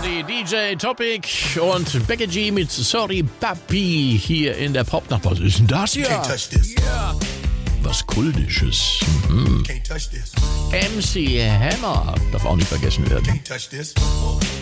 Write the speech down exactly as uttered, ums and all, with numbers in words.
quasi D J Topic und Becky G mit Sorry Papi hier in der Popnacht. Was ist denn das hier? Yeah. Was Kultisches. Mhm. M C Hammer darf auch nicht vergessen werden.